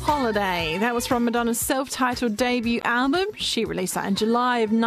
Holiday. That was from Madonna's self-titled debut album. She released that in July of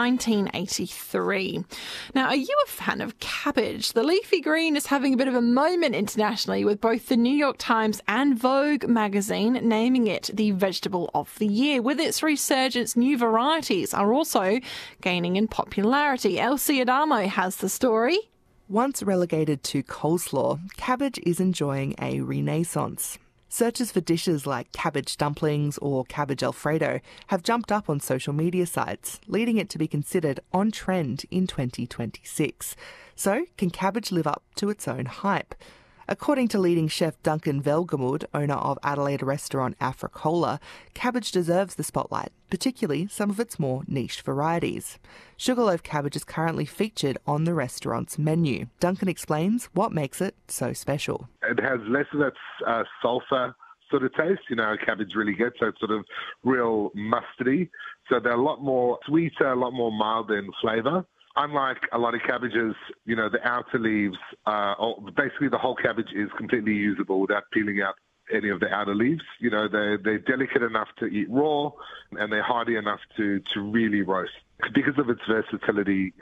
1983. Now, are you a fan of cabbage? The leafy green is having a bit of a moment internationally, with both the New York Times and Vogue magazine naming it the vegetable of the year. With its resurgence, new varieties are also gaining in popularity. Elsie Adamo has the story. Once relegated to coleslaw, cabbage is enjoying a renaissance. Searches for dishes like cabbage dumplings or cabbage Alfredo have jumped up on social media sites, leading it to be considered on trend in 2026. So, can cabbage live up to its own hype? According to leading chef Duncan Velgemood, owner of Adelaide restaurant Africola, cabbage deserves the spotlight, particularly some of its more niche varieties. Sugarloaf cabbage is currently featured on the restaurant's menu. Duncan explains what makes it so special. It has less of that sulphur sort of taste, cabbage really gets, so it's sort of real mustardy. So they're a lot more sweeter, a lot more mild in flavour. Unlike a lot of cabbages, the outer leaves, basically the whole cabbage is completely usable without peeling out any of the outer leaves. They're delicate enough to eat raw, and they're hardy enough to really roast. Because of its versatility,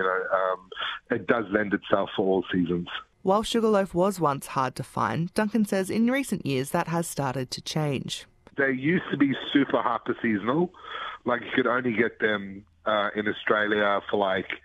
it does lend itself for all seasons. While sugarloaf was once hard to find, Duncan says in recent years that has started to change. They used to be super hyper seasonal, like you could only get them in Australia for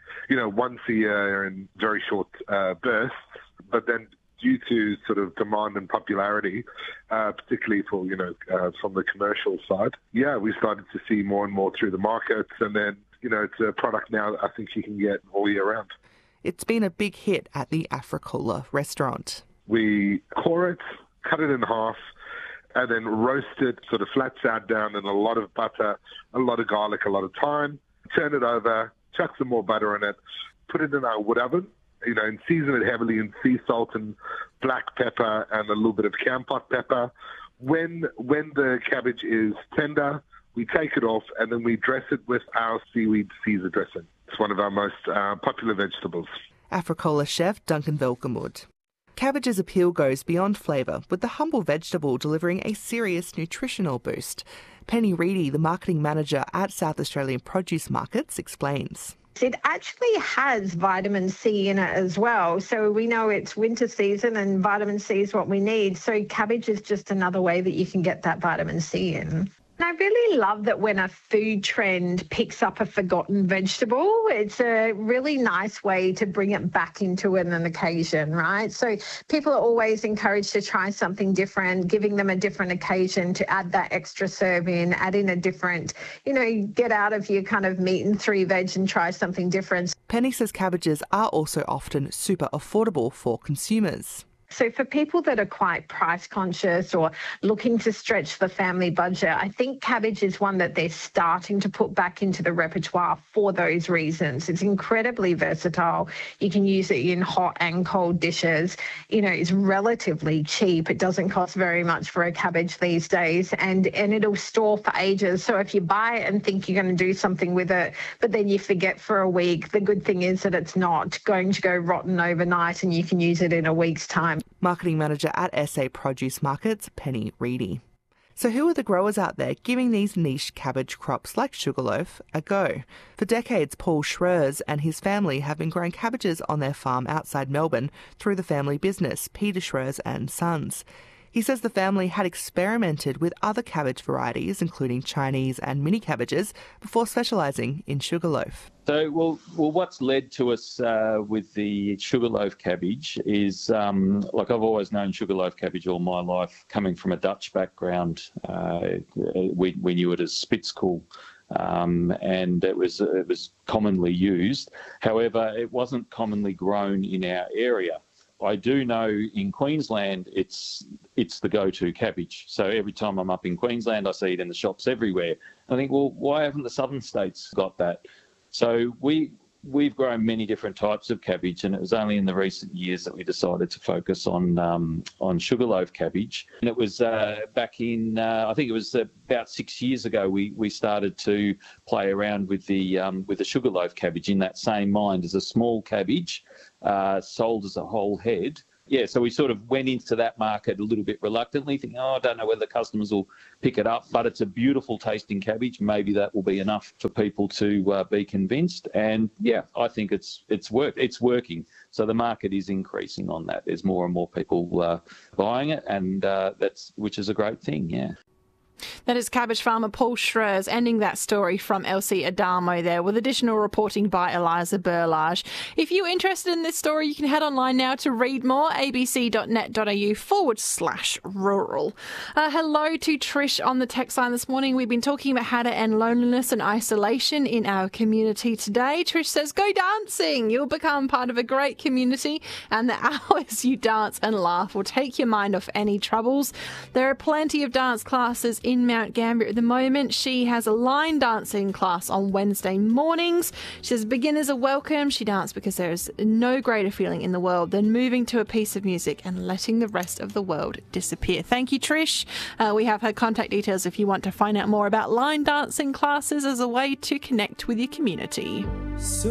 once a year in very short bursts. But then due to sort of demand and popularity, particularly for, from the commercial side, we started to see more and more through the markets. And then, it's a product now that I think you can get all year round. It's been a big hit at the Africola restaurant. We core it, cut it in half, and then roast it sort of flat side down in a lot of butter, a lot of garlic, a lot of thyme. Turn it over, chuck some more butter in it, put it in our wood oven, and season it heavily in sea salt and black pepper and a little bit of Kampot pepper. When the cabbage is tender, we take it off and then we dress it with our seaweed Caesar dressing. It's one of our most popular vegetables. Africola chef Duncan Velgemood. Cabbage's appeal goes beyond flavour, with the humble vegetable delivering a serious nutritional boost. Penny Reedy, the marketing manager at South Australian Produce Markets, explains. It actually has vitamin C in it as well. So we know it's winter season and vitamin C is what we need. So cabbage is just another way that you can get that vitamin C in. I really love that when a food trend picks up a forgotten vegetable, it's a really nice way to bring it back into an occasion, right? So people are always encouraged to try something different, giving them a different occasion to add that extra serve in, add in a different, get out of your kind of meat and three veg and try something different. Penny says cabbages are also often super affordable for consumers. So for people that are quite price conscious or looking to stretch the family budget, I think cabbage is one that they're starting to put back into the repertoire for those reasons. It's incredibly versatile. You can use it in hot and cold dishes. It's relatively cheap. It doesn't cost very much for a cabbage these days, and it'll store for ages. So if you buy it and think you're going to do something with it, but then you forget for a week, the good thing is that it's not going to go rotten overnight and you can use it in a week's time. Marketing manager at SA Produce Markets, Penny Reedy. So who are the growers out there giving these niche cabbage crops like sugarloaf a go? For decades, Paul Schreurs and his family have been growing cabbages on their farm outside Melbourne through the family business, Peter Schreurs and Sons. He says the family had experimented with other cabbage varieties, including Chinese and mini cabbages, before specialising in sugarloaf. So, well, what's led to us with the sugarloaf cabbage is, I've always known sugarloaf cabbage all my life, coming from a Dutch background. We knew it as Spitzkool. And it was commonly used. However, it wasn't commonly grown in our area. I do know in Queensland it's the go-to cabbage. So every time I'm up in Queensland, I see it in the shops everywhere. I think, well, why haven't the southern states got that? So we've grown many different types of cabbage, and it was only in the recent years that we decided to focus on sugarloaf cabbage. And it was back in, I think it was about 6 years ago, we started to play around with the sugarloaf cabbage in that same mind as a small cabbage, sold as a whole head, Yeah, so we sort of went into that market a little bit reluctantly, thinking, I don't know whether the customers will pick it up, but it's a beautiful tasting cabbage. Maybe that will be enough for people to be convinced. And yeah, I think it's working. So the market is increasing on that. There's more and more people buying it, and which is a great thing. Yeah. That is cabbage farmer Paul Schreurs ending that story from Elsie Adamo there, with additional reporting by Eliza Burlage. If you're interested in this story, you can head online now to read more, abc.net.au/rural. Hello to Trish on the text line this morning. We've been talking about how to end loneliness and isolation in our community today. Trish says, go dancing. You'll become part of a great community, and the hours you dance and laugh will take your mind off any troubles. There are plenty of dance classes in Mount Gambier at the moment. She has a line dancing class on Wednesday mornings. She says beginners are welcome. She danced because there is no greater feeling in the world than moving to a piece of music and letting the rest of the world disappear. Thank you, Trish. We have her contact details if you want to find out more about line dancing classes as a way to connect with your community.